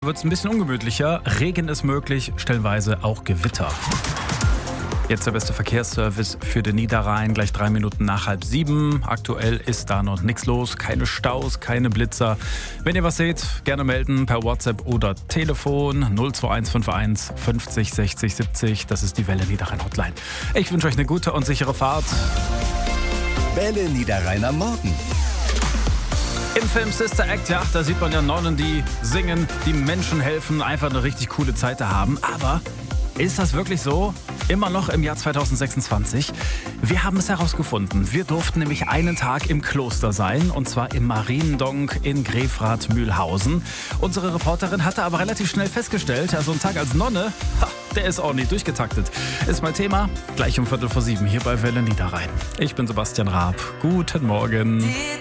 Wird es ein bisschen ungemütlicher. Regen ist möglich, stellenweise auch Gewitter. Jetzt der beste Verkehrsservice für den Niederrhein, gleich 3 Minuten nach 6:30. Aktuell ist da noch nichts los, keine Staus, keine Blitzer. Wenn ihr was seht, gerne melden per WhatsApp oder Telefon 02151 50 60 70. Das ist die Welle Niederrhein Hotline. Ich wünsche euch eine gute und sichere Fahrt. Welle Niederrheiner Morgen. Im Film Sister Act, ja, da sieht man ja Nonnen, die singen, die Menschen helfen, einfach eine richtig coole Zeit da haben. Aber ist das wirklich so? Immer noch im Jahr 2026? Wir haben es herausgefunden. Wir durften nämlich einen Tag im Kloster sein, und zwar im Mariendonk in Grefrath-Mühlhausen. Unsere Reporterin hatte aber relativ schnell festgestellt, ja, so ein Tag als Nonne, der ist ordentlich durchgetaktet. Ist mein Thema, gleich um 6:15 hier bei Welle Niederrhein. Ich bin Sebastian Raab. Guten Morgen.